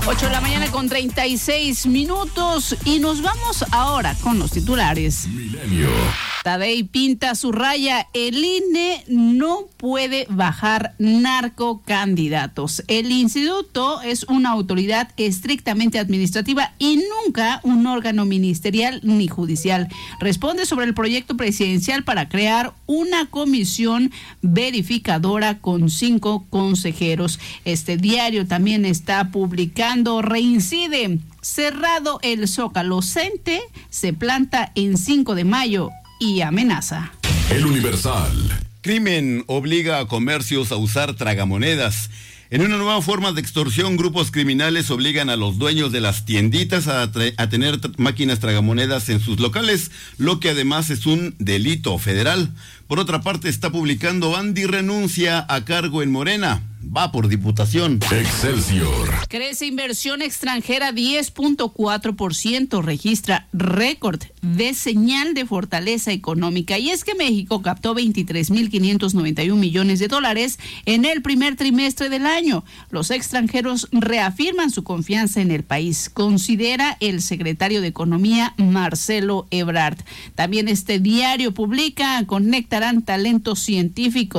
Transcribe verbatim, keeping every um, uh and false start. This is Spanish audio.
ocho de la mañana con treinta y seis minutos y nos vamos ahora con los titulares. Milenio. Tadei pinta su raya, el I N E no puede bajar narcocandidatos. El instituto es una autoridad estrictamente administrativa y nunca un órgano ministerial ni judicial. Responde sobre el proyecto presidencial para crear una comisión verificadora con cinco consejeros. Este diario también está publicando, reincide, cerrado el Zócalo, CENTE se planta en cinco de mayo y amenaza. El Universal. Crimen obliga a comercios a usar tragamonedas. En una nueva forma de extorsión, grupos criminales obligan a los dueños de las tienditas a, tra- a tener tra- máquinas tragamonedas en sus locales, lo que además es un delito federal. Por otra parte, está publicando Andy renuncia a cargo en Morena. Va por diputación. Excelsior. Crece inversión extranjera diez punto cuatro por ciento, registra récord de señal de fortaleza económica. Y es que México captó veintitrés mil quinientos noventa y un millones de dólares en el primer trimestre del año. Los extranjeros reafirman su confianza en el país, considera el secretario de Economía Marcelo Ebrard. También este diario publica, conectarán talentos científicos